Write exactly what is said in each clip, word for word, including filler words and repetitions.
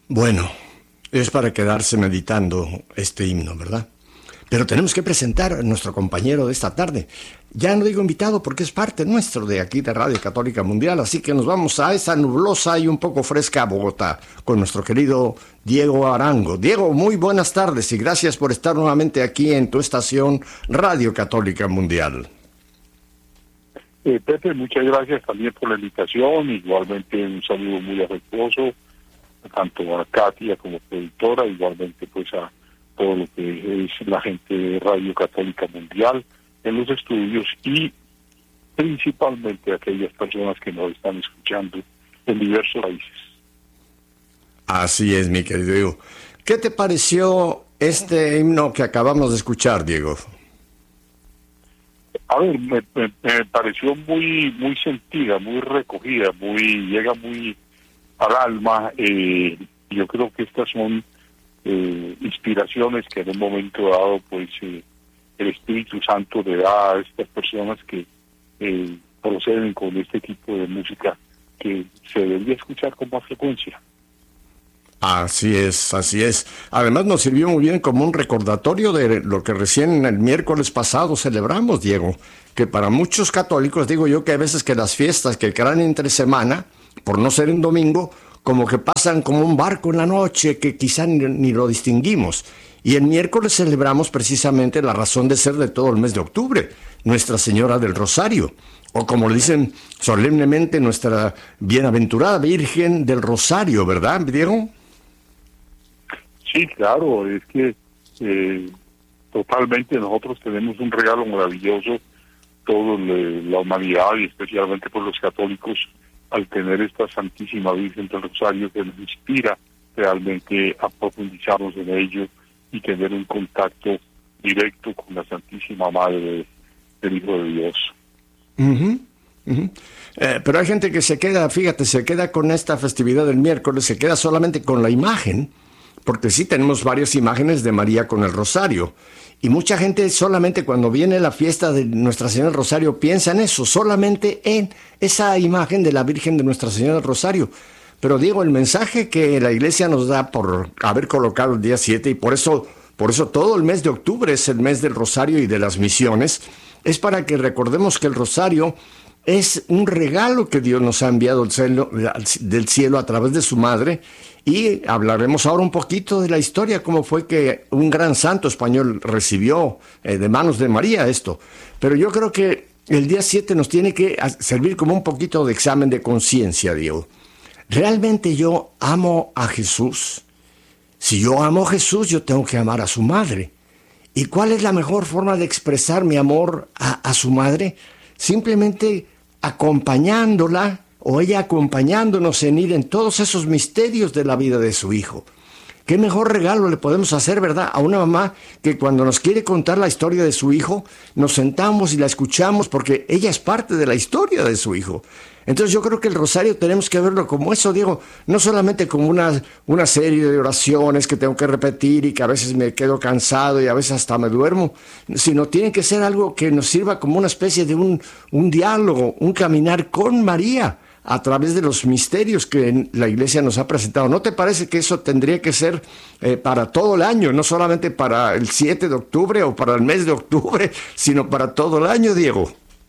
Bueno, es para quedarse meditando este himno, ¿verdad? Pero tenemos que presentar a nuestro compañero de esta tarde. Ya no digo invitado porque es parte nuestro de aquí de Radio Católica Mundial, así que nos vamos a esa nublosa y un poco fresca Bogotá con nuestro querido Diego Arango. Diego, muy buenas tardes y gracias por estar nuevamente aquí en tu estación Radio Católica Mundial. Eh, Pepe, muchas gracias también por la invitación, igualmente un saludo muy afectuoso, tanto a Katia como productora, igualmente pues a todo lo que es la gente de Radio Católica Mundial en los estudios y principalmente a aquellas personas que nos están escuchando en diversos países. Así es, mi querido Diego. ¿Qué te pareció este himno que acabamos de escuchar, Diego? A ver, me, me, me pareció muy muy sentida, muy recogida, muy llega muy al alma. Eh, yo creo que estas son eh, inspiraciones que en un momento dado, pues, eh, el Espíritu Santo le da a estas personas que eh, proceden con este tipo de música que se debería escuchar con más frecuencia. Así es, así es. Además nos sirvió muy bien como un recordatorio de lo que recién el miércoles pasado celebramos, Diego, que para muchos católicos, digo yo que hay veces que las fiestas que caen entre semana, por no ser en domingo, como que pasan como un barco en la noche, que quizá ni, ni lo distinguimos. Y el miércoles celebramos precisamente la razón de ser de todo el mes de octubre, Nuestra Señora del Rosario, o como le dicen solemnemente, nuestra bienaventurada Virgen del Rosario, ¿verdad, Diego? Sí, claro, es que eh, totalmente nosotros tenemos un regalo maravilloso, toda la humanidad y especialmente por los católicos, al tener esta Santísima Virgen del Rosario que nos inspira realmente a profundizarnos en ello y tener un contacto directo con la Santísima Madre del Hijo de Dios. Uh-huh, uh-huh. Eh, pero hay gente que se queda, fíjate, se queda con esta festividad del miércoles, se queda solamente con la imagen, porque sí tenemos varias imágenes de María con el rosario, y mucha gente solamente cuando viene la fiesta de Nuestra Señora del Rosario piensa en eso, solamente en esa imagen de la Virgen de Nuestra Señora del Rosario. Pero Diego, el mensaje que la Iglesia nos da por haber colocado el día siete, y por eso, por eso todo el mes de octubre es el mes del Rosario y de las misiones, es para que recordemos que el Rosario es un regalo que Dios nos ha enviado del cielo, del cielo a través de su madre, y hablaremos ahora un poquito de la historia, cómo fue que un gran santo español recibió eh, de manos de María esto. Pero yo creo que el día siete nos tiene que servir como un poquito de examen de conciencia, Diego. ¿Realmente yo amo a Jesús? Si yo amo a Jesús, yo tengo que amar a su madre. ¿Y cuál es la mejor forma de expresar mi amor a, a su madre? Simplemente acompañándola, o ella acompañándonos en ir en todos esos misterios de la vida de su hijo. ¿Qué mejor regalo le podemos hacer, verdad, a una mamá que cuando nos quiere contar la historia de su hijo, nos sentamos y la escuchamos porque ella es parte de la historia de su hijo? Entonces yo creo que el rosario tenemos que verlo como eso, Diego, no solamente como una, una serie de oraciones que tengo que repetir y que a veces me quedo cansado y a veces hasta me duermo, sino tiene que ser algo que nos sirva como una especie de un, un diálogo, un caminar con María a través de los misterios que la Iglesia nos ha presentado. ¿No te parece que eso tendría que ser eh, para todo el año, no solamente para el siete de octubre o para el mes de octubre, sino para todo el año, Diego?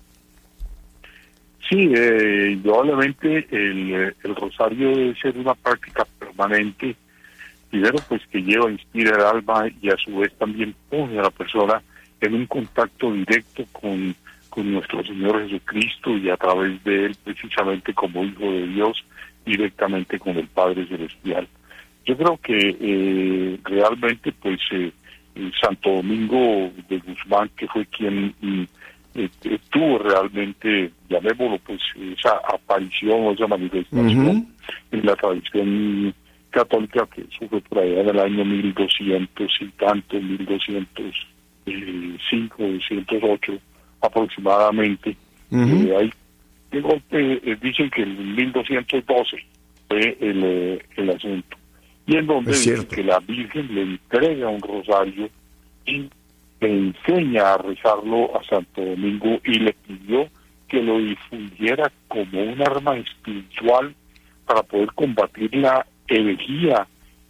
Sí, eh, indudablemente el, el rosario debe ser una práctica permanente, primero pues que lleva, inspira el alma y a su vez también pone a la persona en un contacto directo con con nuestro Señor Jesucristo y a través de Él precisamente como Hijo de Dios directamente con el Padre Celestial. Yo creo que eh, realmente pues eh, Santo Domingo de Guzmán, que fue quien eh, eh, tuvo realmente, llamémoslo pues, esa aparición o esa manifestación uh-huh. en la tradición católica, que eso fue por allá en el año mil doscientos y tanto, mil doscientos cinco, doscientos ocho aproximadamente. Uh-huh. eh, hay, digo, eh, dicen que en mil doscientos doce fue el, eh, el asunto, y en donde dice que la Virgen le entrega un rosario y le enseña a rezarlo a Santo Domingo y le pidió que lo difundiera como un arma espiritual para poder combatir la herejía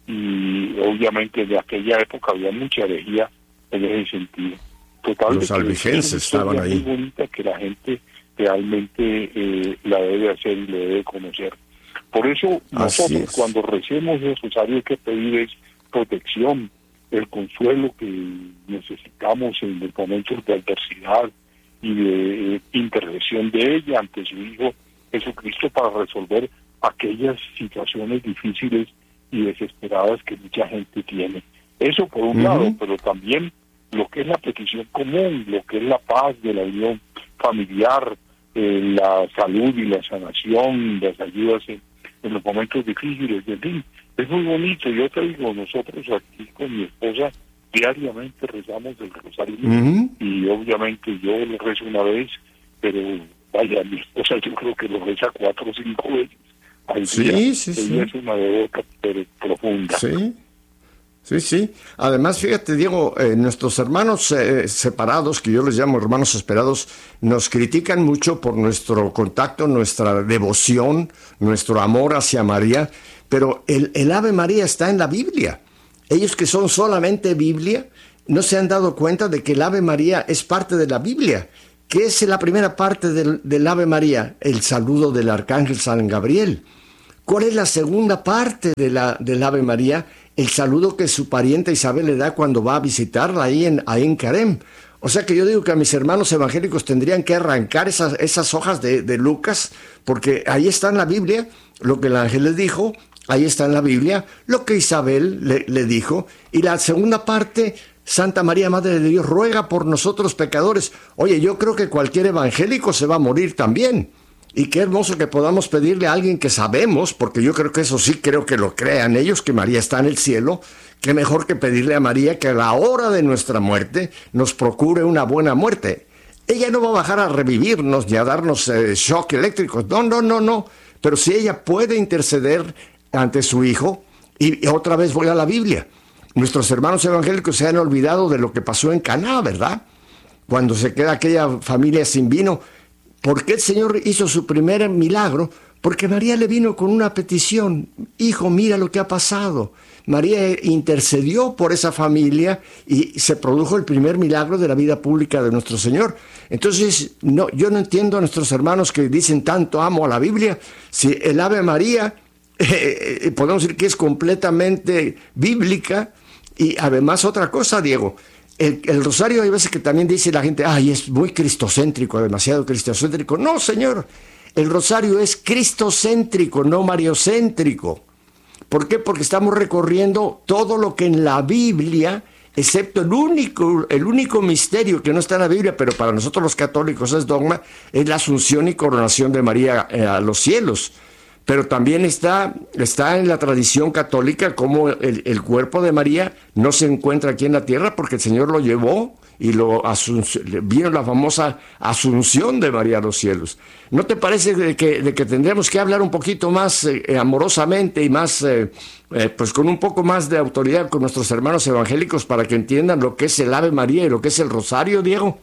y obviamente de aquella época había mucha herejía en ese sentido. Total, los albigenses estaban ahí. Es muy bonita que la gente realmente eh, la debe hacer y le debe conocer. Por eso nosotros cuando recemos el rosario hay que pedir es protección, el consuelo que necesitamos en los momentos de adversidad y de eh, intercesión de ella ante su Hijo Jesucristo para resolver aquellas situaciones difíciles y desesperadas que mucha gente tiene. Eso por un uh-huh. lado, pero también lo que es la petición común, lo que es la paz de la unión familiar, eh, la salud y la sanación, las ayudas en, en los momentos difíciles, en fin, es muy bonito. Yo te digo, nosotros aquí con mi esposa diariamente rezamos el rosario uh-huh. y obviamente yo lo rezo una vez, pero vaya, mi esposa yo creo que lo reza cuatro o cinco veces al sí, día. Sí, Ella sí. es una devota pero profunda. Sí. Sí, sí. Además, fíjate, Diego, eh, nuestros hermanos eh, separados, que yo les llamo hermanos esperados, nos critican mucho por nuestro contacto, nuestra devoción, nuestro amor hacia María, pero el, el Ave María está en la Biblia. Ellos que son solamente Biblia, no se han dado cuenta de que el Ave María es parte de la Biblia. ¿Qué es la primera parte del, del Ave María? El saludo del arcángel San Gabriel. ¿Cuál es la segunda parte de la, del Ave María? El saludo que su pariente Isabel le da cuando va a visitarla ahí en Ain Karem. O sea que yo digo que a mis hermanos evangélicos tendrían que arrancar esas, esas hojas de, de Lucas, porque ahí está en la Biblia lo que el ángel les dijo, ahí está en la Biblia lo que Isabel le, le dijo. Y la segunda parte, Santa María, Madre de Dios, ruega por nosotros pecadores. Oye, yo creo que cualquier evangélico se va a morir también. Y qué hermoso que podamos pedirle a alguien que sabemos, porque yo creo que eso sí creo que lo crean ellos, que María está en el cielo. Qué mejor que pedirle a María que a la hora de nuestra muerte nos procure una buena muerte. Ella no va a bajar a revivirnos ni a darnos eh, shock eléctricos. No, no, no, no. Pero si ella puede interceder ante su Hijo, y, y otra vez voy a la Biblia. Nuestros hermanos evangélicos se han olvidado de lo que pasó en Caná, ¿verdad? Cuando se queda aquella familia sin vino. ¿Por qué el Señor hizo su primer milagro? Porque María le vino con una petición. Hijo, mira lo que ha pasado. María intercedió por esa familia y se produjo el primer milagro de la vida pública de nuestro Señor. Entonces, no, yo no entiendo a nuestros hermanos que dicen tanto amo a la Biblia. Si el Ave María, eh, eh, podemos decir que es completamente bíblica. Y además otra cosa, Diego, El, el rosario hay veces que también dice la gente, ay, es muy cristocéntrico, demasiado cristocéntrico. No, señor, el rosario es cristocéntrico, no mariocéntrico. ¿Por qué? Porque estamos recorriendo todo lo que en la Biblia, excepto el único, el único misterio que no está en la Biblia, pero para nosotros los católicos es dogma, es la asunción y coronación de María a los cielos. Pero también está, está en la tradición católica como el, el cuerpo de María no se encuentra aquí en la tierra porque el Señor lo llevó y lo vino la famosa asunción de María a los cielos. ¿No te parece de que, de que tendríamos que hablar un poquito más eh, amorosamente y más, eh, eh, pues con un poco más de autoridad con nuestros hermanos evangélicos para que entiendan lo que es el Ave María y lo que es el rosario, Diego?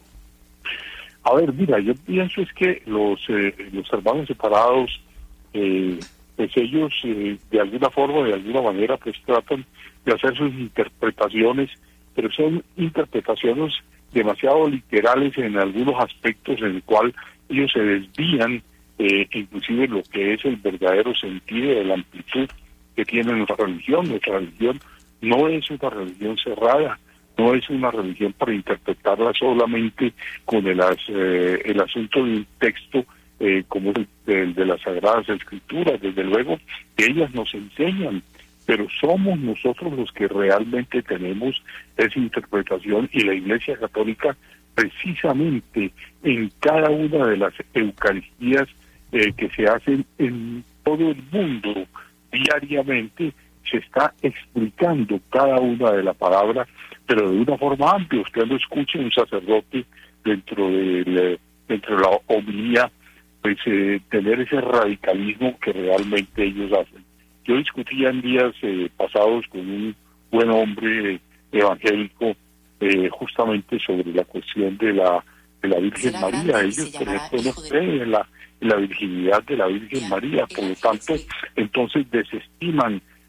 A ver, mira, yo pienso es que los, eh, los hermanos separados, Eh, pues ellos eh, de alguna forma, de alguna manera, pues tratan de hacer sus interpretaciones, pero son interpretaciones demasiado literales en algunos aspectos en el cual ellos se desvían, eh, inclusive lo que es el verdadero sentido de la amplitud que tiene nuestra religión. Nuestra religión no es una religión cerrada, no es una religión para interpretarla solamente con el, eh, el asunto de un texto Eh, como el de, de las Sagradas Escrituras. Desde luego que ellas nos enseñan, pero somos nosotros los que realmente tenemos esa interpretación, y la Iglesia Católica precisamente en cada una de las Eucaristías eh, que se hacen en todo el mundo diariamente se está explicando cada una de la palabra, pero de una forma amplia. Usted lo escucha un sacerdote dentro de, dentro de la homilía, pues eh, tener ese radicalismo que realmente ellos hacen. Yo discutía en días eh, pasados con un buen hombre evangélico eh, justamente sobre la cuestión de la de la Virgen María. Ellos, por ejemplo, no creen en la, en la virginidad de la Virgen María, por lo tanto, entonces desestiman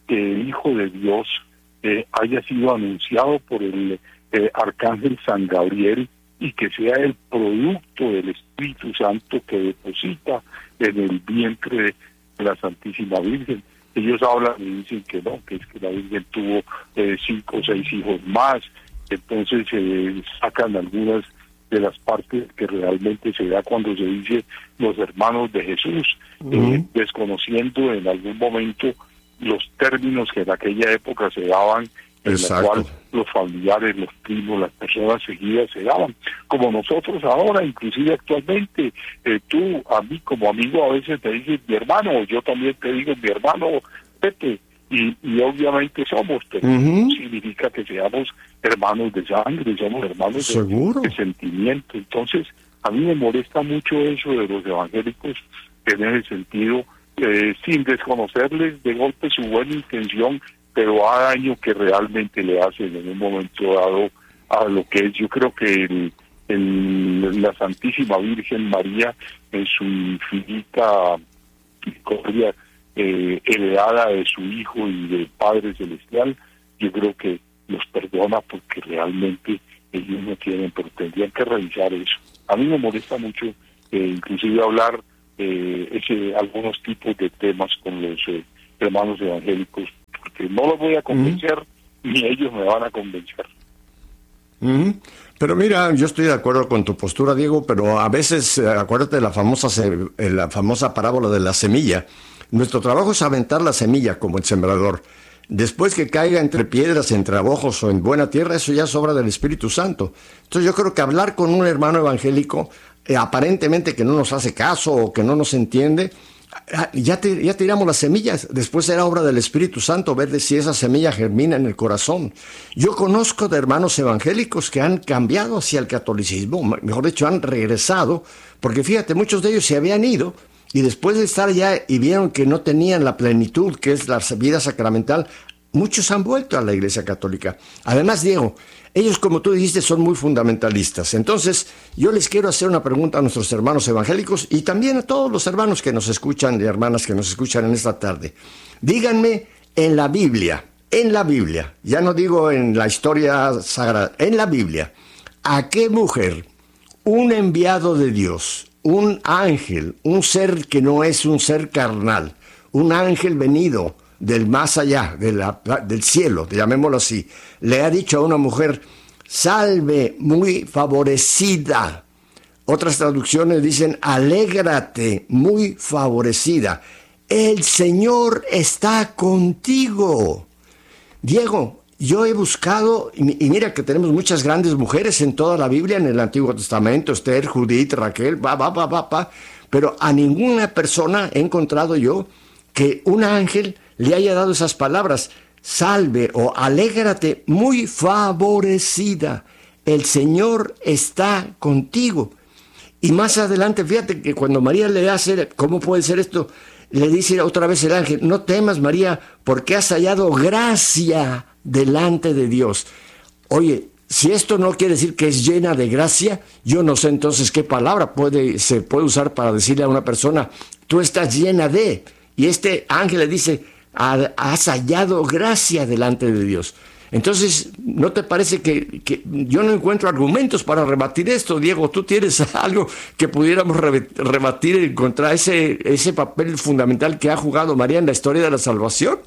que el Hijo de Dios eh, haya sido anunciado por el eh, Arcángel San Gabriel y que sea el producto del Espíritu Santo que deposita en el vientre de la Santísima Virgen. Ellos hablan y dicen que no, que es que la Virgen tuvo eh, cinco o seis hijos más, entonces eh, sacan algunas de las partes que realmente se da cuando se dice los hermanos de Jesús, uh-huh. eh, desconociendo en algún momento los términos que en aquella época se daban, en Exacto. la cual los familiares, los primos, las personas seguidas se daban, como nosotros ahora, inclusive actualmente, eh, tú a mí como amigo a veces te dices mi hermano, yo también te digo mi hermano Pepe, y, y obviamente somos, pero uh-huh. significa que seamos hermanos de sangre, somos hermanos de, de sentimiento. Entonces, a mí me molesta mucho eso de los evangélicos en ese sentido, eh, sin desconocerles de golpe su buena intención, pero a daño que realmente le hacen en un momento dado a lo que es. Yo creo que el, el, la Santísima Virgen María, en su infinita misericordia eh, heredada de su Hijo y del Padre Celestial, yo creo que los perdona porque realmente ellos no quieren, pero tendrían que revisar eso. A mí me molesta mucho eh, inclusive hablar eh, ese algunos tipos de temas con los eh, hermanos evangélicos, porque no los voy a convencer, uh-huh. ni ellos me van a convencer. Uh-huh. Pero mira, yo estoy de acuerdo con tu postura, Diego, pero a veces, eh, acuérdate de la famosa, se- la famosa parábola de la semilla. Nuestro trabajo es aventar la semilla como el sembrador. Después que caiga entre piedras, entre abojos o en buena tierra, eso ya es obra del Espíritu Santo. Entonces yo creo que hablar con un hermano evangélico, eh, aparentemente que no nos hace caso o que no nos entiende, ya, te, ya tiramos las semillas. Después será obra del Espíritu Santo ver si esa semilla germina en el corazón. Yo conozco de hermanos evangélicos que han cambiado hacia el catolicismo, mejor dicho, han regresado, porque fíjate, muchos de ellos se habían ido y después de estar allá y vieron que no tenían la plenitud que es la vida sacramental, muchos han vuelto a la Iglesia Católica. Además, Diego, ellos, como tú dijiste, son muy fundamentalistas. Entonces, yo les quiero hacer una pregunta a nuestros hermanos evangélicos y también a todos los hermanos que nos escuchan y hermanas que nos escuchan en esta tarde. Díganme, en la Biblia, en la Biblia, ya no digo en la historia sagrada, en la Biblia, ¿a qué mujer un enviado de Dios, un ángel, un ser que no es un ser carnal, un ángel venido del más allá, de la, del cielo, llamémoslo así, le ha dicho a una mujer, salve muy favorecida? Otras traducciones dicen, alégrate muy favorecida, el Señor está contigo. Diego, yo he buscado, y mira que tenemos muchas grandes mujeres en toda la Biblia, en el Antiguo Testamento, Esther, Judith, Raquel, va, va, va, va, va, pero a ninguna persona he encontrado yo que un ángel le haya dado esas palabras, salve o alégrate muy favorecida, el Señor está contigo. Y más adelante, fíjate que cuando María le hace, ¿cómo puede ser esto? Le dice otra vez el ángel, no temas, María, porque has hallado gracia delante de Dios. Oye, si esto no quiere decir que es llena de gracia, yo no sé entonces qué palabra puede, se puede usar para decirle a una persona, tú estás llena de, y este ángel le dice, has hallado gracia delante de Dios. Entonces, ¿no te parece que, que yo no encuentro argumentos para rebatir esto? Diego, ¿tú tienes algo que pudiéramos re, rebatir contra ese, ese papel fundamental que ha jugado María en la historia de la salvación?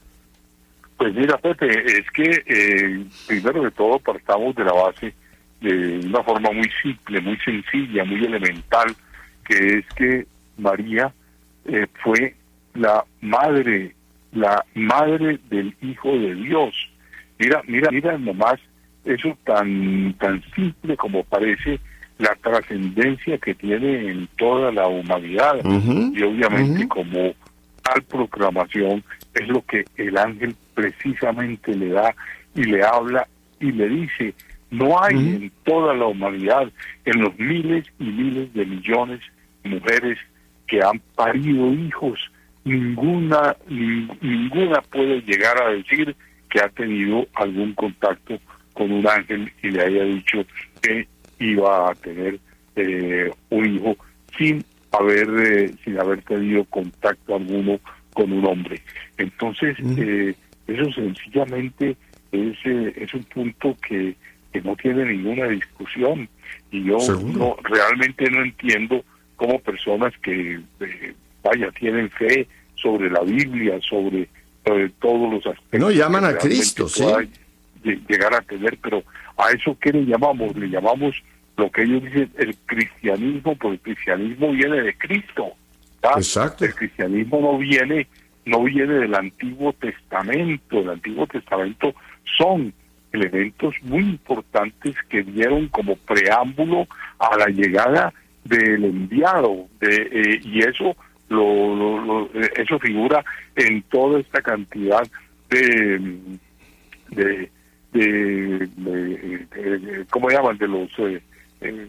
Pues mira, Pepe, es que eh, primero de todo partamos de la base de una forma muy simple, muy sencilla, muy elemental, que es que María eh, fue la madre, la madre del Hijo de Dios. Mira, mira, mira nomás eso tan tan simple como parece, la trascendencia que tiene en toda la humanidad. Uh-huh, y obviamente uh-huh. como tal proclamación es lo que el ángel precisamente le da y le habla y le dice, no hay uh-huh. en toda la humanidad, en los miles y miles de millones de mujeres que han parido hijos, ninguna ni, ninguna puede llegar a decir que ha tenido algún contacto con un ángel y le haya dicho que iba a tener eh, un hijo sin haber eh, sin haber tenido contacto alguno con un hombre. Entonces, mm. eh, eso sencillamente es, eh, es un punto que, que no tiene ninguna discusión. Y yo no, realmente no entiendo cómo personas que, eh, vaya, tienen fe sobre la Biblia, sobre, sobre todos los aspectos. No, llaman a Cristo, sí. Llegar a tener, pero a eso ¿qué le llamamos? Le llamamos lo que ellos dicen el cristianismo, porque el cristianismo viene de Cristo. ¿verdad? Exacto. El cristianismo no viene, no viene del Antiguo Testamento. El Antiguo Testamento son elementos muy importantes que dieron como preámbulo a la llegada del enviado, de, eh, y eso lo, lo, lo eso figura en toda esta cantidad de de, de, de, de, de ¿cómo llaman? de los eh, eh,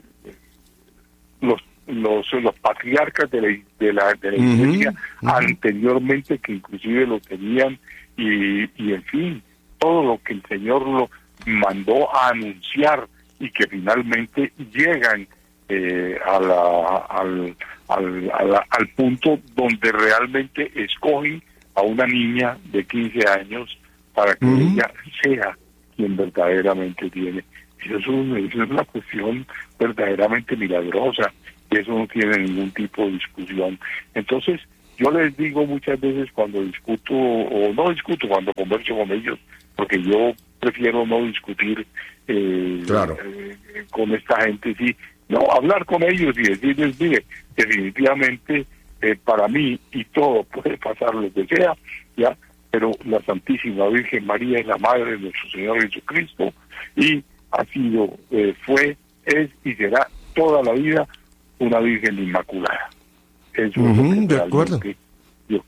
los los los patriarcas de la de la, de la uh-huh, iglesia uh-huh. anteriormente, que inclusive lo tenían, y, y en fin, todo lo que el Señor lo mandó a anunciar y que finalmente llegan eh, a la, al, al, a la, al punto donde realmente escogen a una niña de quince años para que uh-huh. ella sea quien verdaderamente tiene. Eso es, un, eso es una cuestión verdaderamente milagrosa, y eso no tiene ningún tipo de discusión. Entonces, yo les digo muchas veces cuando discuto, o no discuto, cuando converso con ellos, porque yo prefiero no discutir eh, claro. eh, con esta gente, sí, no, hablar con ellos y decirles, mire, definitivamente eh, para mí y todo puede pasar lo que sea, ya, pero la Santísima Virgen María es la Madre de nuestro Señor Jesucristo, y ha sido, eh, fue, es y será toda la vida una Virgen Inmaculada. Eso uh-huh, es lo que de acuerdo. Yo.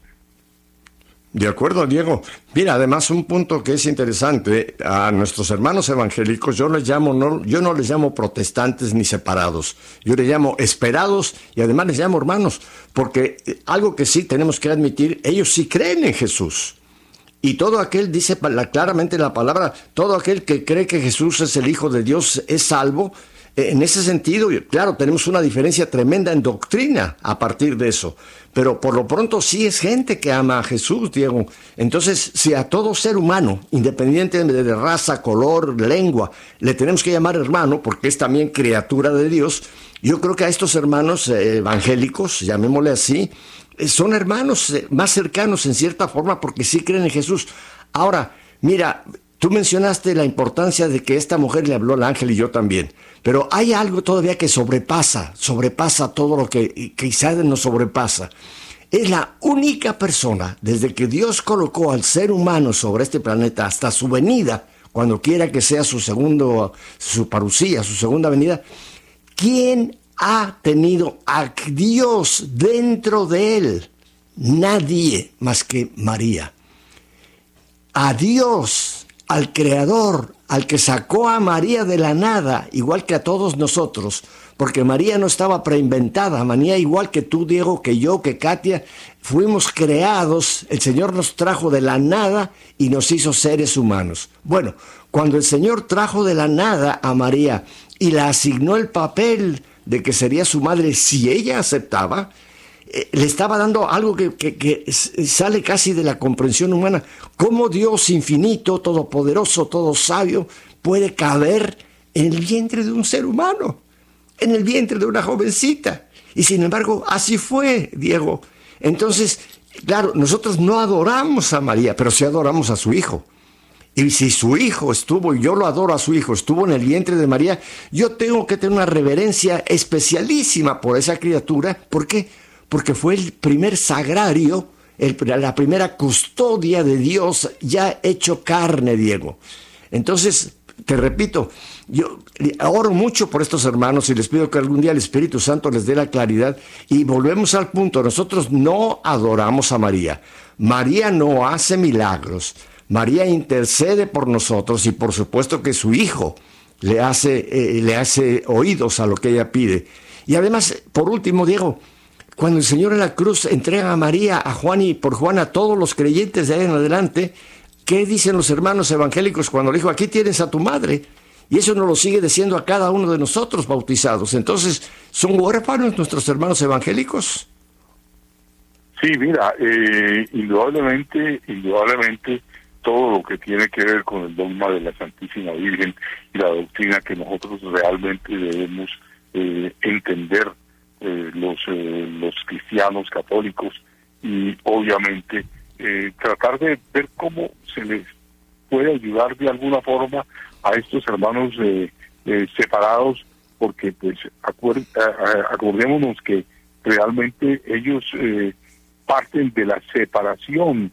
De acuerdo, Diego. Mira, además un punto que es interesante, a nuestros hermanos evangélicos yo les llamo, no, yo no les llamo protestantes ni separados, yo les llamo esperados y además les llamo hermanos, porque algo que sí tenemos que admitir, ellos sí creen en Jesús. Y todo aquel, dice claramente la palabra, todo aquel que cree que Jesús es el Hijo de Dios es salvo. En ese sentido, claro, tenemos una diferencia tremenda en doctrina a partir de eso, pero por lo pronto sí es gente que ama a Jesús, Diego. Entonces, si a todo ser humano, independientemente de raza, color, lengua, le tenemos que llamar hermano, porque es también criatura de Dios, yo creo que a estos hermanos eh, evangélicos, llamémosle así, eh, son hermanos eh, más cercanos en cierta forma, porque sí creen en Jesús. Ahora, mira, tú mencionaste la importancia de que esta mujer le habló al ángel y yo también. Pero hay algo todavía que sobrepasa, sobrepasa todo lo que quizás nos sobrepasa. Es la única persona, desde que Dios colocó al ser humano sobre este planeta hasta su venida, cuando quiera que sea su segundo, su parucía, su segunda venida, ¿quién ha tenido a Dios dentro de él? Nadie más que María. A Dios, al Creador, al que sacó a María de la nada, igual que a todos nosotros, porque María no estaba preinventada. María, igual que tú, Diego, que yo, que Katia, fuimos creados, el Señor nos trajo de la nada y nos hizo seres humanos. Bueno, cuando el Señor trajo de la nada a María y la asignó el papel de que sería su madre si ella aceptaba, eh, le estaba dando algo que, que, que sale casi de la comprensión humana. ¿Cómo Dios infinito, todopoderoso, todo sabio, puede caber en el vientre de un ser humano? En el vientre de una jovencita. Y sin embargo, así fue, Diego. Entonces, claro, nosotros no adoramos a María, pero sí adoramos a su hijo. Y si su hijo estuvo, y yo lo adoro a su hijo, estuvo en el vientre de María, yo tengo que tener una reverencia especialísima por esa criatura. ¿Por qué? Porque fue el primer sagrario, el, la primera custodia de Dios ya hecho carne, Diego. Entonces, te repito, yo oro mucho por estos hermanos y les pido que algún día el Espíritu Santo les dé la claridad. Y volvemos al punto, nosotros no adoramos a María. María no hace milagros. María intercede por nosotros y por supuesto que su hijo le hace, eh, le hace oídos a lo que ella pide. Y además, por último, Diego, cuando el Señor en la cruz entrega a María, a Juan y por Juan a todos los creyentes de ahí en adelante, ¿qué dicen los hermanos evangélicos cuando le dijo, aquí tienes a tu madre? Y eso nos lo sigue diciendo a cada uno de nosotros bautizados. Entonces, ¿son huérfanos nuestros hermanos evangélicos? Sí, mira, eh, indudablemente, indudablemente todo lo que tiene que ver con el dogma de la Santísima Virgen y la doctrina que nosotros realmente debemos eh, entender eh, los eh, los cristianos católicos, y obviamente eh, tratar de ver cómo se les puede ayudar de alguna forma a estos hermanos eh, eh, separados, porque pues acuer- acordémonos que realmente ellos eh, parten de la separación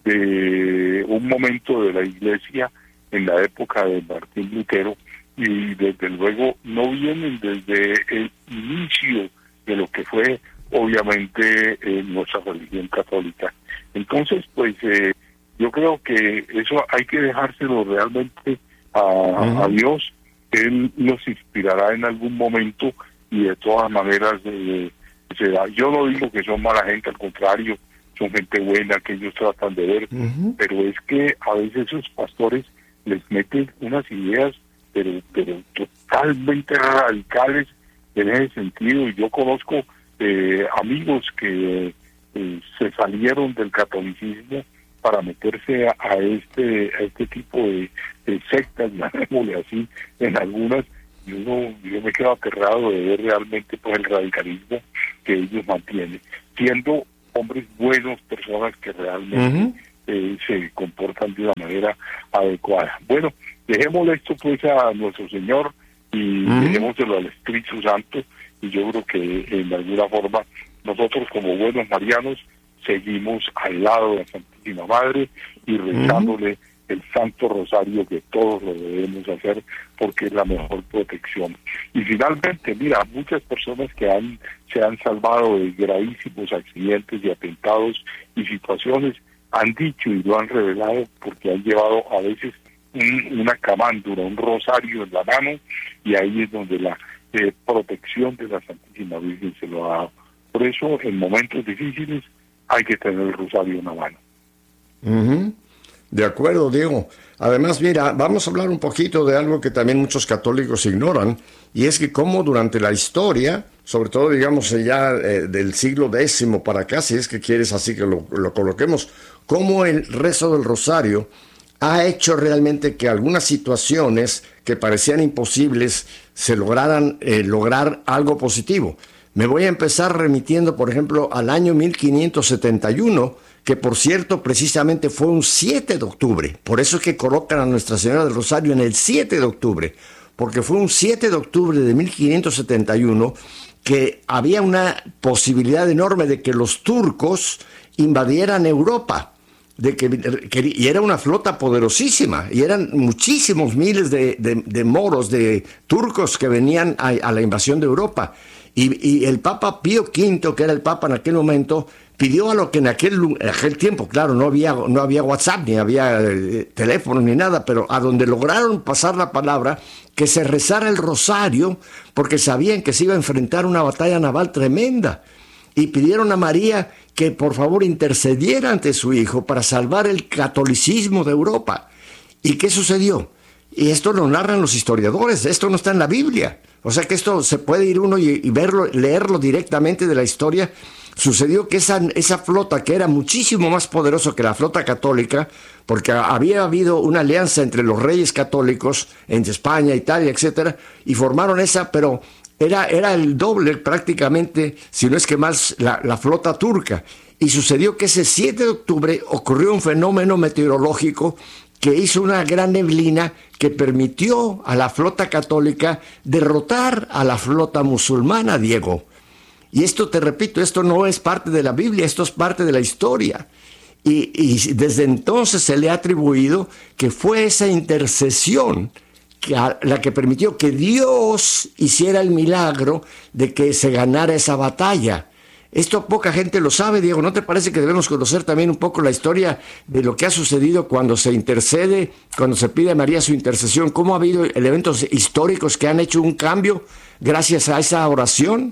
de un momento de la Iglesia en la época de Martín Lutero, y desde luego no vienen desde el inicio de lo que fue obviamente eh, nuestra religión católica. Entonces pues eh, yo creo que eso hay que dejárselo realmente a, uh-huh. a Dios. Él los inspirará en algún momento, y de todas maneras eh, se da. Yo no digo que son mala gente, al contrario, son gente buena que ellos tratan de ver, uh-huh. pero es que a veces esos pastores les meten unas ideas pero pero totalmente radicales en ese sentido, y yo conozco eh, amigos que eh, se salieron del catolicismo para meterse a, a este a este tipo de, de sectas, llamémosle así, en algunas. Yo, no, yo me quedo aterrado de ver realmente pues el radicalismo que ellos mantienen, siendo hombres buenos, personas que realmente uh-huh. eh, se comportan de una manera adecuada. Bueno, dejémosle esto pues a nuestro Señor y uh-huh. dejémoselo al Espíritu Santo, y yo creo que en alguna forma nosotros como buenos marianos seguimos al lado de la Santísima Madre y rezándole uh-huh. el Santo Rosario, que todos lo debemos hacer porque es la mejor protección. Y finalmente, mira, muchas personas que han se han salvado de gravísimos accidentes y atentados y situaciones han dicho y lo han revelado porque han llevado a veces un, una camándula, un rosario en la mano, y ahí es donde la eh, protección de la Santísima Virgen se lo ha dado. Por eso, en momentos difíciles hay que tener el rosario en la mano. Uh-huh. De acuerdo, Diego. Además, mira, vamos a hablar un poquito de algo que también muchos católicos ignoran, y es que cómo durante la historia, sobre todo, digamos, ya eh, del siglo décimo para acá, si es que quieres así que lo, lo coloquemos, cómo el rezo del rosario ha hecho realmente que algunas situaciones que parecían imposibles se lograran eh, lograr algo positivo. Me voy a empezar remitiendo, por ejemplo, al año mil quinientos setenta y uno, que por cierto precisamente fue un siete de octubre. Por eso es que colocan a Nuestra Señora del Rosario en el siete de octubre, porque fue un siete de octubre de mil quinientos setenta y uno que había una posibilidad enorme de que los turcos invadieran Europa, de que, que y era una flota poderosísima, y eran muchísimos miles de, de, de moros, de turcos que venían a, a la invasión de Europa. Y, y el Papa Pío quinto, que era el Papa en aquel momento, pidió a lo que en aquel, en aquel tiempo, claro, no había, no había WhatsApp, ni había eh, teléfono, ni nada, pero a donde lograron pasar la palabra, que se rezara el rosario, porque sabían que se iba a enfrentar una batalla naval tremenda. Y pidieron a María que por favor intercediera ante su hijo para salvar el catolicismo de Europa. ¿Y qué sucedió? Y esto lo narran los historiadores, esto no está en la Biblia. O sea que esto se puede ir uno y, y verlo, leerlo directamente de la historia. Sucedió que esa, esa flota, que era muchísimo más poderosa que la flota católica, porque había habido una alianza entre los reyes católicos, entre España, Italia, etcétera, y formaron esa, pero era, era el doble prácticamente, si no es que más, la, la flota turca. Y sucedió que ese siete de octubre ocurrió un fenómeno meteorológico que hizo una gran neblina que permitió a la flota católica derrotar a la flota musulmana, Diego. Y esto, te repito, esto no es parte de la Biblia, esto es parte de la historia. Y, y desde entonces se le ha atribuido que fue esa intercesión que a, la que permitió que Dios hiciera el milagro de que se ganara esa batalla. Esto poca gente lo sabe, Diego. ¿No te parece que debemos conocer también un poco la historia de lo que ha sucedido cuando se intercede, cuando se pide a María su intercesión? ¿Cómo ha habido eventos históricos que han hecho un cambio gracias a esa oración?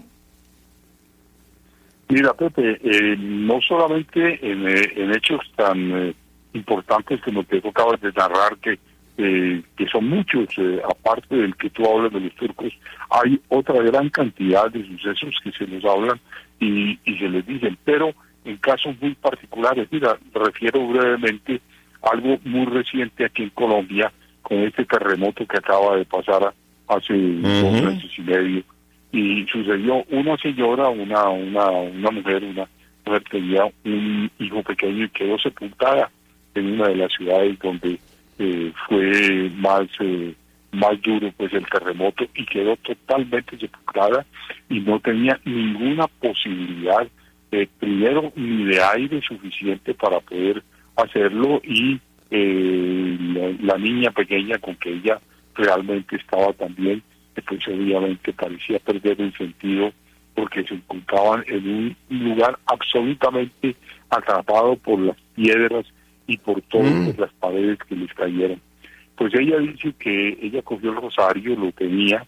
Mira, Pepe, eh, no solamente en, eh, en hechos tan eh, importantes como te acabas de narrar, que eh, que son muchos, eh, aparte del que tú hablas de los turcos, hay otra gran cantidad de sucesos que se nos hablan y, y se les dicen, pero en casos muy particulares. Mira, refiero brevemente a algo muy reciente aquí en Colombia, con este terremoto que acaba de pasar hace uh-huh. dos meses y medio. Y sucedió una señora, una una una mujer, una mujer tenía un hijo pequeño y quedó sepultada en una de las ciudades donde eh, fue más eh, más duro pues el terremoto, y quedó totalmente sepultada y no tenía ninguna posibilidad eh, primero ni de aire suficiente para poder hacerlo, y eh, la, la niña pequeña con que ella realmente estaba también, pues obviamente parecía perder el sentido, porque se encontraban en un lugar absolutamente atrapado por las piedras y por todas mm. las paredes que les cayeron. Pues ella dice que ella cogió el rosario, lo tenía,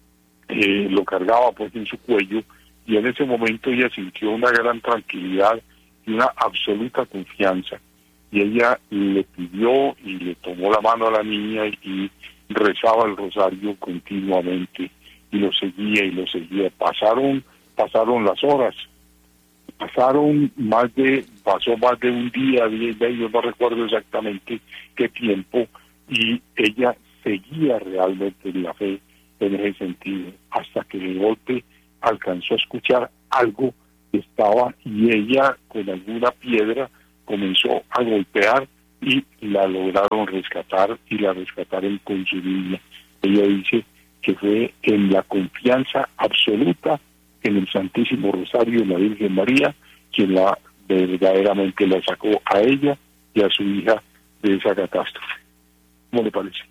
eh, lo cargaba pues en su cuello, y en ese momento ella sintió una gran tranquilidad y una absoluta confianza, y ella le pidió y le tomó la mano a la niña y rezaba el rosario continuamente, y lo seguía y lo seguía. Pasaron, pasaron las horas, pasaron más de, pasó más de un día, día y medio, no recuerdo exactamente qué tiempo, y ella seguía realmente en la fe en ese sentido, hasta que de golpe alcanzó a escuchar algo que estaba, y ella con alguna piedra comenzó a golpear y la lograron rescatar, y la rescataron con su niña. Ella dice que fue en la confianza absoluta en el Santísimo Rosario de la Virgen María quien la verdaderamente la sacó a ella y a su hija de esa catástrofe. ¿Cómo le parece?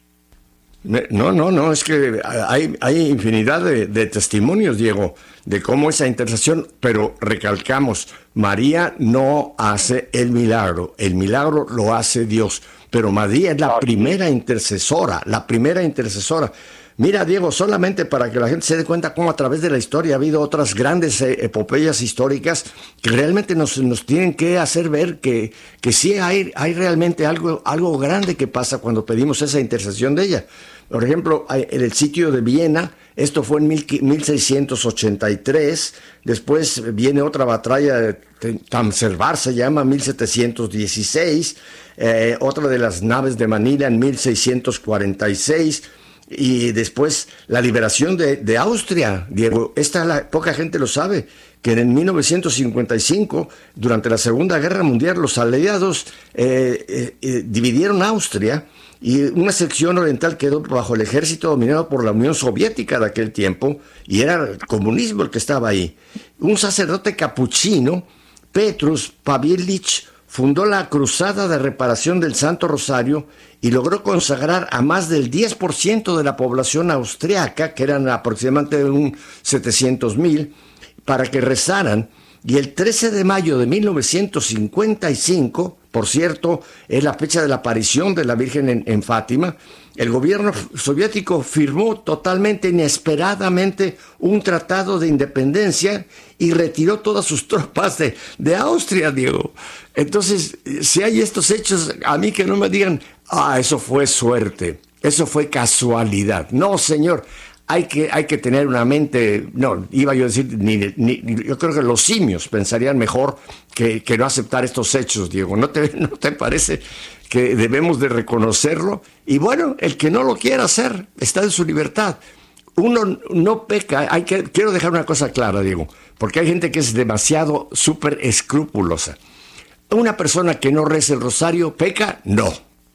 No, no, no, es que hay, hay infinidad de, de testimonios, Diego, de cómo esa intercesión, pero recalcamos, María no hace el milagro, el milagro lo hace Dios, pero María es la ah, primera intercesora, la primera intercesora. Mira, Diego, solamente para que la gente se dé cuenta cómo a través de la historia ha habido otras grandes epopeyas históricas que realmente nos, nos tienen que hacer ver que, que sí hay, hay realmente algo, algo grande que pasa cuando pedimos esa intercesión de ella. Por ejemplo, en el sitio de Viena, esto fue en mil seiscientos ochenta y tres, después viene otra batalla, Tamservar se llama, mil setecientos dieciséis, eh, otra de las naves de Manila en mil seiscientos cuarenta y seis, y después la liberación de, de Austria, Diego. Esta la, poca gente lo sabe, que en mil novecientos cincuenta y cinco, durante la Segunda Guerra Mundial, los aliados eh, eh, eh, dividieron Austria, y una sección oriental quedó bajo el ejército dominado por la Unión Soviética de aquel tiempo, y era el comunismo el que estaba ahí. Un sacerdote capuchino, Petrus Pavlovich, fundó la Cruzada de Reparación del Santo Rosario y logró consagrar a más del diez por ciento de la población austriaca, que eran aproximadamente un setecientos mil, para que rezaran. Y el trece de mayo de mil novecientos cincuenta y cinco, por cierto, es la fecha de la aparición de la Virgen en, en Fátima, el gobierno soviético firmó totalmente inesperadamente un tratado de independencia y retiró todas sus tropas de, de Austria, Diego. Entonces, si hay estos hechos, a mí que no me digan, ah, eso fue suerte, eso fue casualidad. No, señor. Hay que, hay que tener una mente, no, iba yo a decir, ni, ni, yo creo que los simios pensarían mejor que, que no aceptar estos hechos, Diego. ¿No te, no te parece que debemos de reconocerlo? Y bueno, el que no lo quiera hacer está en su libertad. Uno no peca, hay que, quiero dejar una cosa clara, Diego, porque hay gente que es demasiado súper escrupulosa. Una persona que no reza el rosario, ¿peca? No,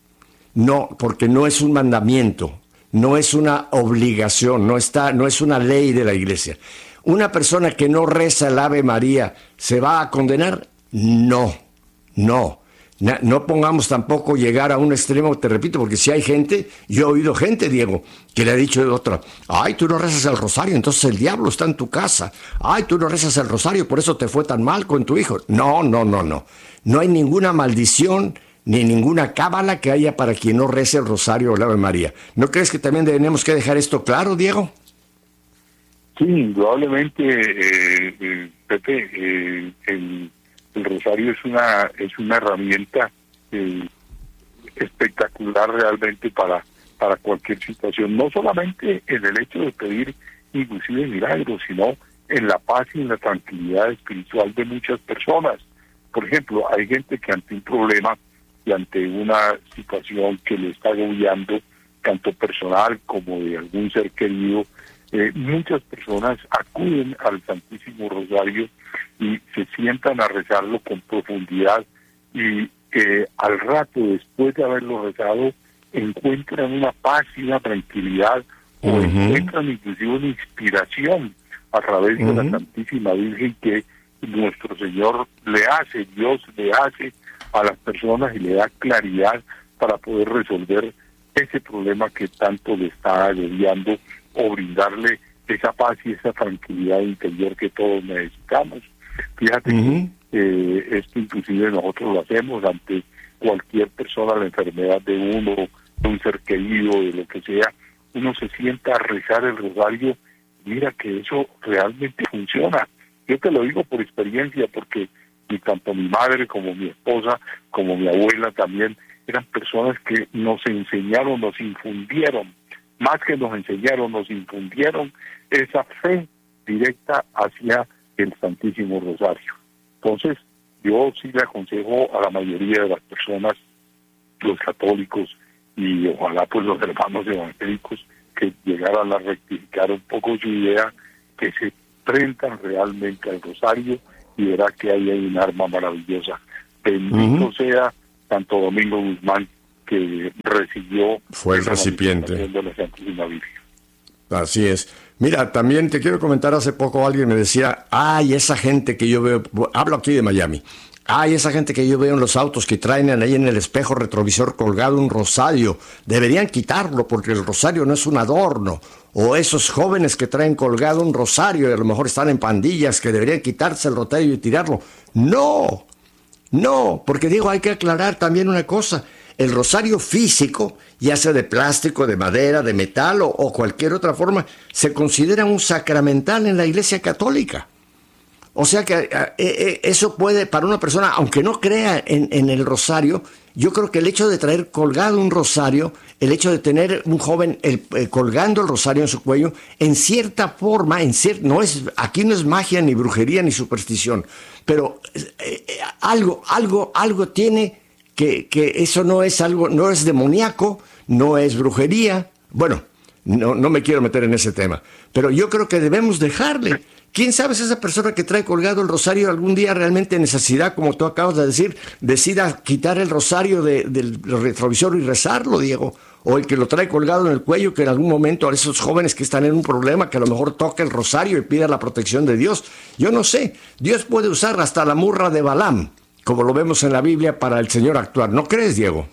no, porque no es un mandamiento. No es una obligación, no está, no es una ley de la iglesia. ¿Una persona que no reza el Ave María se va a condenar? No, no. No pongamos tampoco llegar a un extremo, te repito, porque si hay gente, yo he oído gente, Diego, que le ha dicho de otra, ay, tú no rezas el rosario, entonces el diablo está en tu casa. Ay, tú no rezas el rosario, por eso te fue tan mal con tu hijo. No, no, no, no. No hay ninguna maldición ni ninguna cábala que haya para quien no rece el rosario o el Ave María. ¿No crees que también tenemos que dejar esto claro, Diego? Sí, indudablemente, eh, eh, Pepe, eh, el, el rosario es una es una herramienta eh, espectacular realmente para para cualquier situación, no solamente en el hecho de pedir inclusive milagros, sino en la paz y en la tranquilidad espiritual de muchas personas. por ejemplo, hay gente que ante un problema y ante una situación que le está agobiando, tanto personal como de algún ser querido, eh, muchas personas acuden al Santísimo Rosario y se sientan a rezarlo con profundidad y eh, al rato, después de haberlo rezado, encuentran una paz y una tranquilidad, o uh-huh. encuentran inclusive una inspiración a través uh-huh. de la Santísima Virgen que nuestro Señor le hace, Dios le hace a las personas y le da claridad para poder resolver ese problema que tanto le está agobiando o brindarle esa paz y esa tranquilidad interior que todos necesitamos. Fíjate uh-huh. que eh, esto inclusive nosotros lo hacemos ante cualquier persona, la enfermedad de uno, de un ser querido, de lo que sea, uno se sienta a rezar el rosario, mira que eso realmente funciona. Yo te lo digo por experiencia, porque ni tanto mi madre como mi esposa, como mi abuela también, eran personas que nos enseñaron, nos infundieron, más que nos enseñaron, nos infundieron esa fe directa hacia el Santísimo Rosario. Entonces, yo sí le aconsejo a la mayoría de las personas, los católicos y ojalá pues los hermanos evangélicos, que llegaran a rectificar un poco su idea, que se prendan realmente al Rosario y verá que ahí hay un arma maravillosa. Bendito uh-huh. sea Santo Domingo Guzmán, que recibió... Fue el recipiente. De la Santísima Virgen. Así es. Mira, también te quiero comentar, hace poco alguien me decía, ay, esa gente que yo veo, hablo aquí de Miami, ay, esa gente que yo veo en los autos que traen ahí en el espejo retrovisor colgado un rosario, deberían quitarlo porque el rosario no es un adorno. O esos jóvenes que traen colgado un rosario y a lo mejor están en pandillas, que deberían quitarse el rosario y tirarlo. No, no, porque digo, hay que aclarar también una cosa. El rosario físico, ya sea de plástico, de madera, de metal o, o cualquier otra forma, se considera un sacramental en la Iglesia Católica. O sea que eh, eh, eso puede, para una persona, aunque no crea en, en el rosario, yo creo que el hecho de traer colgado un rosario, el hecho de tener un joven el, eh, colgando el rosario en su cuello, en cierta forma, en cier- no es, aquí no es magia, ni brujería, ni superstición, pero eh, eh, algo, algo, algo tiene que, que eso no es algo, no es demoníaco, no es brujería. Bueno, no, no me quiero meter en ese tema, pero yo creo que debemos dejarle. ¿Quién sabe si esa persona que trae colgado el rosario algún día realmente necesidad, como tú acabas de decir, decida quitar el rosario de, del retrovisor y rezarlo, Diego? O el que lo trae colgado en el cuello, que en algún momento a esos jóvenes que están en un problema, que a lo mejor toca el rosario y pida la protección de Dios. Yo no sé, Dios puede usar hasta la murra de Balaam, como lo vemos en la Biblia, para el Señor actuar. ¿No crees, Diego?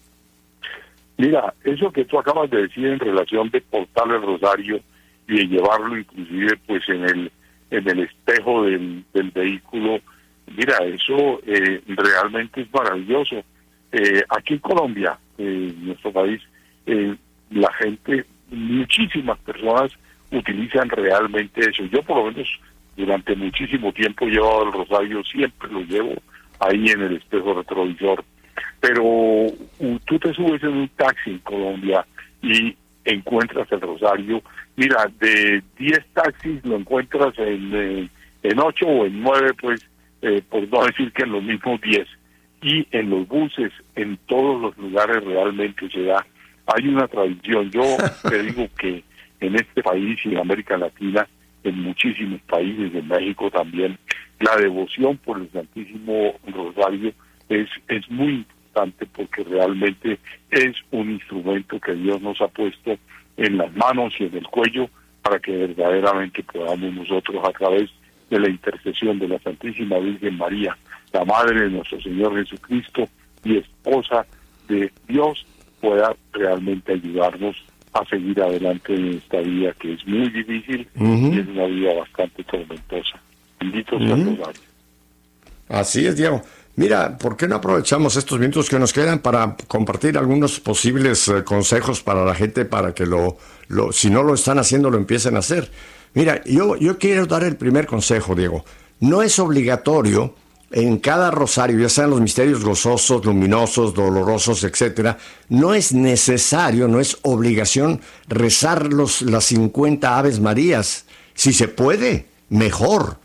Mira, eso que tú acabas de decir en relación de portar el rosario y de llevarlo inclusive pues en el en el espejo del, del vehículo, mira, eso eh, realmente es maravilloso. Eh, aquí en Colombia, eh, en nuestro país, eh, la gente, muchísimas personas utilizan realmente eso. Yo por lo menos durante muchísimo tiempo he llevado el rosario, siempre lo llevo ahí en el espejo retrovisor. Pero uh, tú te subes en un taxi en Colombia y encuentras el rosario. Mira, de diez taxis lo encuentras en eh, en ocho o en nueve, pues, eh, por no decir que en los mismos diez. Y en los buses, en todos los lugares realmente se da. Hay una tradición. Yo te digo que en este país y en América Latina, en muchísimos países, en México también, la devoción por el Santísimo Rosario es, es muy importante, porque realmente es un instrumento que Dios nos ha puesto en las manos y en el cuello para que verdaderamente podamos nosotros, a través de la intercesión de la Santísima Virgen María, la Madre de nuestro Señor Jesucristo y esposa de Dios, pueda realmente ayudarnos a seguir adelante en esta vida que es muy difícil uh-huh. y es una vida bastante tormentosa. Bendito sea el Rosario. Así es, Diego. Mira, ¿por qué no aprovechamos estos minutos que nos quedan para compartir algunos posibles eh, consejos para la gente, para que lo, lo, si no lo están haciendo, lo empiecen a hacer? Mira, yo, yo quiero dar el primer consejo, Diego. No es obligatorio en cada rosario, ya sean los misterios gozosos, luminosos, dolorosos, etcétera, no es necesario, no es obligación rezar los, las cincuenta Aves Marías. Si se puede, mejor.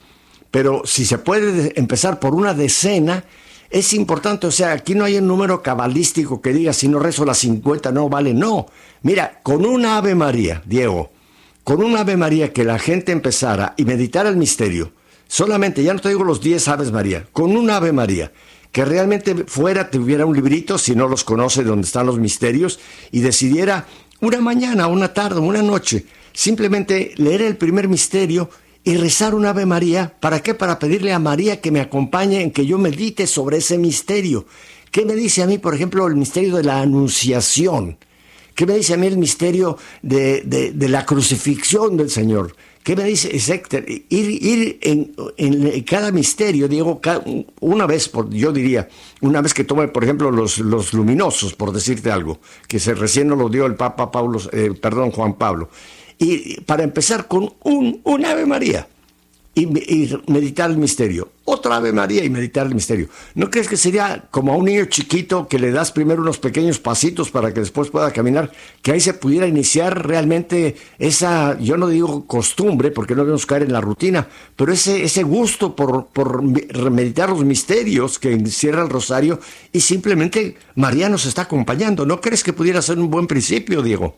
pero si se puede empezar por una decena, es importante. O sea, aquí no hay un número cabalístico que diga si no rezo las cincuenta no vale, no. Mira, con una Ave María, Diego, con una Ave María que la gente empezara y meditara el misterio, solamente, ya no te digo los diez Aves María, con una Ave María, que realmente fuera, tuviera un librito, si no los conoce, donde están los misterios, y decidiera una mañana, una tarde, una noche, simplemente leer el primer misterio y rezar un Ave María. ¿Para qué? Para pedirle a María que me acompañe en que yo medite sobre ese misterio. ¿Qué me dice a mí, por ejemplo, el misterio de la Anunciación? ¿Qué me dice a mí el misterio de, de, de la crucifixión del Señor? ¿Qué me dice? Exacto, ir, ir en, en cada misterio, Diego, cada, una vez, por, yo diría, una vez que tome, por ejemplo, los, los luminosos, por decirte algo, que se recién nos lo dio el Papa Pablo, eh, perdón, Juan Pablo. Y para empezar con un, un Ave María y, y meditar el misterio, otra Ave María y meditar el misterio. ¿No crees que sería como a un niño chiquito que le das primero unos pequeños pasitos para que después pueda caminar, que ahí se pudiera iniciar realmente esa, yo no digo costumbre, porque no debemos caer en la rutina, pero ese, ese gusto por, por meditar los misterios que encierra el rosario, y simplemente María nos está acompañando? ¿No crees que pudiera ser un buen principio, Diego?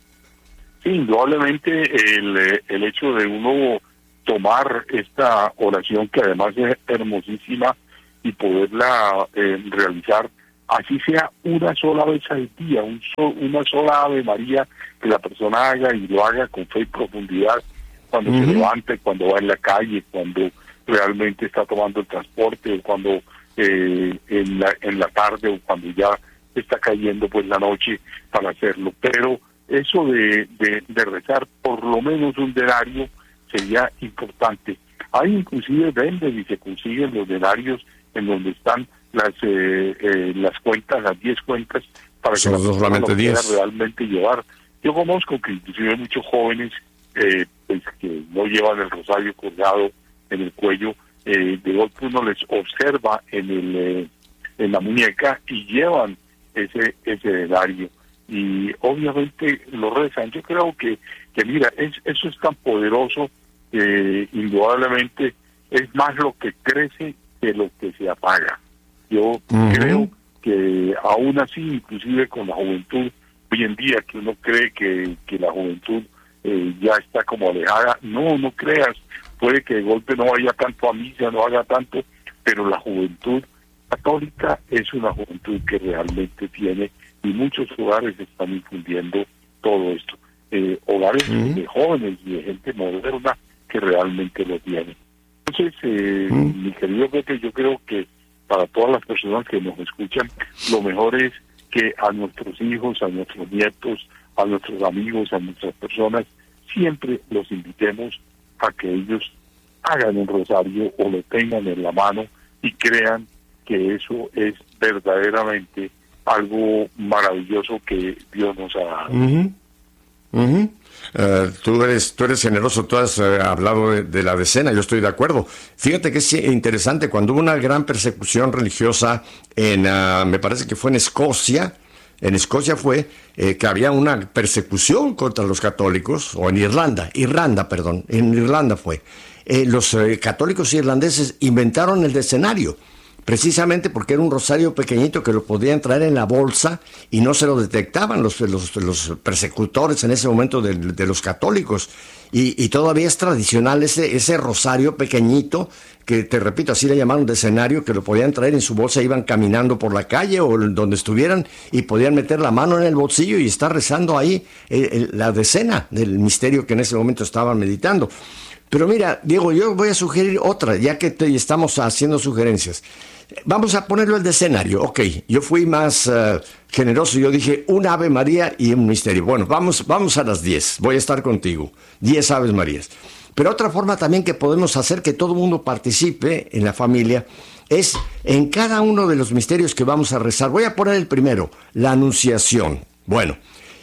Sí, indudablemente el, el hecho de uno tomar esta oración, que además es hermosísima, y poderla eh, realizar, así sea una sola vez al día, un so, una sola Ave María, que la persona haga y lo haga con fe y profundidad, cuando uh-huh. se levante, cuando va en la calle, cuando realmente está tomando el transporte, o cuando eh, en, la, en la tarde, o cuando ya está cayendo pues la noche, para hacerlo. Pero eso de, de, de rezar por lo menos un denario sería importante. Hay inclusive venden y se consiguen los denarios en donde están las eh, eh, las cuentas, las diez cuentas, para que la persona lo pueda realmente llevar. Yo conozco que inclusive hay muchos jóvenes eh, pues, que no llevan el rosario colgado en el cuello, eh, de golpe uno les observa en el eh, en la muñeca y llevan ese ese denario. Y obviamente lo rezan. Yo creo que, que mira, es, eso es tan poderoso que indudablemente es más lo que crece que lo que se apaga. Yo uh-huh. creo que aún así, inclusive con la juventud, hoy en día que uno cree que, que la juventud eh, ya está como alejada, no, no creas, puede que de golpe no vaya tanto a misa, no haga tanto, pero la juventud católica es una juventud que realmente tiene, y muchos hogares están infundiendo todo esto. Eh, hogares uh-huh. de jóvenes y de gente moderna que realmente lo tienen. Entonces, eh, uh-huh. mi querido Pepe, yo creo que para todas las personas que nos escuchan, lo mejor es que a nuestros hijos, a nuestros nietos, a nuestros amigos, a nuestras personas, siempre los invitemos a que ellos hagan un rosario o lo tengan en la mano y crean que eso es verdaderamente algo maravilloso que Dios nos ha dado. Uh-huh. Uh-huh. Uh, tú eres tú eres generoso, tú has uh, hablado de, de la decena, yo estoy de acuerdo. Fíjate que es interesante, cuando hubo una gran persecución religiosa en, uh, me parece que fue en Escocia, en Escocia fue eh, que había una persecución contra los católicos, o en Irlanda, Irlanda, perdón, en Irlanda fue. Eh, los eh, católicos irlandeses inventaron el decenario, precisamente porque era un rosario pequeñito que lo podían traer en la bolsa y no se lo detectaban los, los, los persecutores en ese momento de, de los católicos. Y, y todavía es tradicional ese, ese rosario pequeñito, que te repito, así le llamaron decenario, que lo podían traer en su bolsa, iban caminando por la calle o donde estuvieran y podían meter la mano en el bolsillo y estar rezando ahí eh, eh, la decena del misterio que en ese momento estaban meditando. Pero mira, Diego, yo voy a sugerir otra, ya que te, estamos haciendo sugerencias. Vamos a ponerlo el decenario. Ok, yo fui más uh, generoso, yo dije un Ave María y un misterio. Bueno, vamos, vamos a las diez, voy a estar contigo, diez Aves Marías. Pero otra forma también que podemos hacer que todo el mundo participe en la familia es en cada uno de los misterios que vamos a rezar. Voy a poner el primero, la Anunciación. Bueno,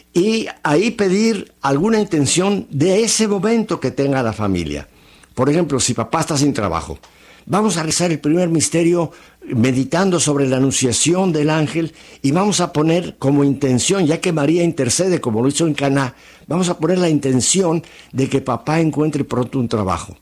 y ahí pedir alguna intención de ese momento que tenga la familia. Por ejemplo, si papá está sin trabajo, vamos a rezar el primer misterio meditando sobre la anunciación del ángel, y vamos a poner como intención, ya que María intercede como lo hizo en Caná, vamos a poner la intención de que papá encuentre pronto un trabajo.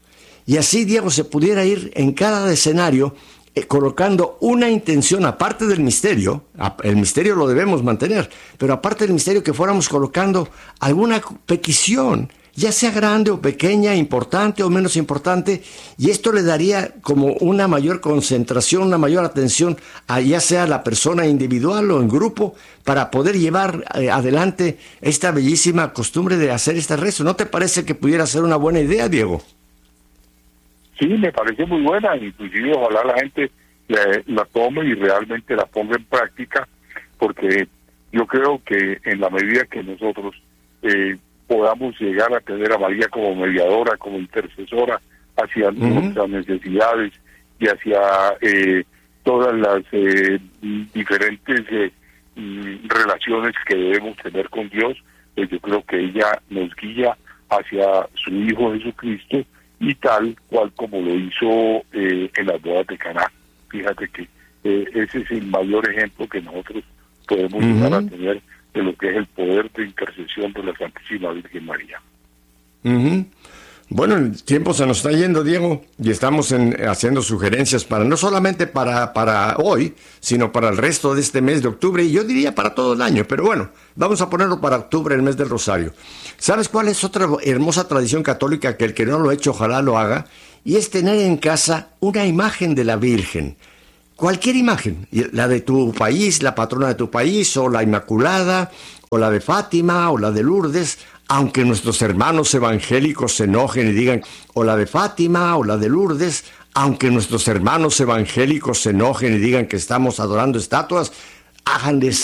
y así, Diego, se pudiera ir en cada escenario eh, colocando una intención, aparte del misterio, el misterio lo debemos mantener, pero aparte del misterio que fuéramos colocando alguna petición, ya sea grande o pequeña, importante o menos importante, y esto le daría como una mayor concentración, una mayor atención a ya sea la persona individual o en grupo, para poder llevar eh, adelante esta bellísima costumbre de hacer este rezo. ¿No te parece que pudiera ser una buena idea, Diego? Sí, me parece muy buena, inclusive ojalá la gente la, la tome y realmente la ponga en práctica, porque yo creo que en la medida que nosotros eh, podamos llegar a tener a María como mediadora, como intercesora hacia uh-huh. nuestras necesidades y hacia eh, todas las eh, diferentes eh, relaciones que debemos tener con Dios, pues yo creo que ella nos guía hacia su Hijo Jesucristo, y tal cual como lo hizo eh, en las bodas de Caná. Fíjate que eh, ese es el mayor ejemplo que nosotros podemos uh-huh. llegar a tener de lo que es el poder de intercesión de la Santísima Virgen María. Uh-huh. Bueno, el tiempo se nos está yendo, Diego, y estamos en, haciendo sugerencias para no solamente para, para hoy, sino para el resto de este mes de octubre, y yo diría para todo el año, pero bueno, vamos a ponerlo para octubre, el mes del Rosario. ¿Sabes cuál es otra hermosa tradición católica que el que no lo ha hecho ojalá lo haga? Y es tener en casa una imagen de la Virgen. Cualquier imagen, la de tu país, la patrona de tu país, o la Inmaculada, o la de Fátima, o la de Lourdes, aunque nuestros hermanos evangélicos se enojen y digan, o la de Fátima, o la de Lourdes, aunque nuestros hermanos evangélicos se enojen y digan que estamos adorando estatuas, háganles